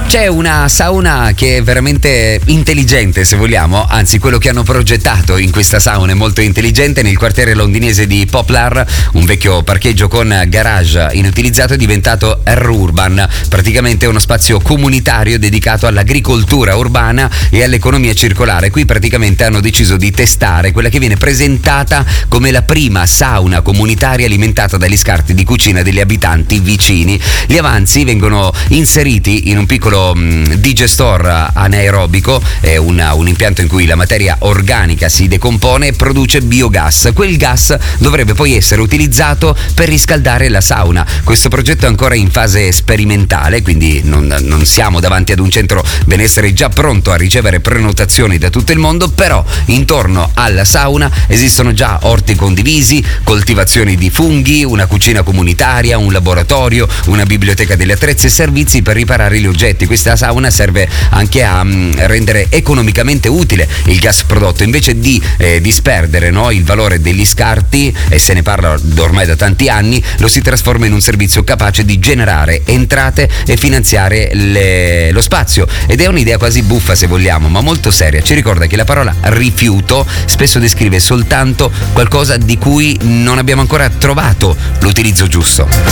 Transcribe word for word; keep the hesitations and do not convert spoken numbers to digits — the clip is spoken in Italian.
C'è una sauna che è veramente intelligente, se vogliamo, anzi quello che hanno progettato in questa sauna è molto intelligente. Nel quartiere londinese di Poplar, un vecchio parcheggio con garage inutilizzato è diventato R-Urban, praticamente uno spazio comunitario dedicato all'agricoltura urbana e all'economia circolare. Qui praticamente hanno deciso di testare quella che viene presentata come la prima sauna comunitaria alimentata dagli scarti di cucina degli abitanti vicini. Gli avanzi vengono inseriti in un piccolo digestore anaerobico, è una, un impianto in cui la materia organica si decompone e produce biogas. Quel gas dovrebbe poi essere utilizzato per riscaldare la sauna. Questo progetto è ancora in fase sperimentale, quindi non, non siamo davanti ad un centro benessere già pronto a ricevere prenotazioni da tutto il mondo, però intorno alla sauna esistono già orti condivisi, coltivazioni di funghi, una cucina comunitaria, un laboratorio, una biblioteca degli attrezzi e servizi per riparare gli oggetti. Questa sauna serve anche a um, rendere economicamente utile il gas prodotto, invece di eh, disperdere no, il valore degli scarti, e se ne parla ormai da tanti anni, lo si trasforma in un servizio capace di generare entrate e finanziare le, lo spazio. Ed è un'idea quasi buffa, se vogliamo, ma molto seria. Ci ricorda che la parola rifiuto spesso descrive soltanto qualcosa di cui non abbiamo ancora trovato l'utilizzo giusto.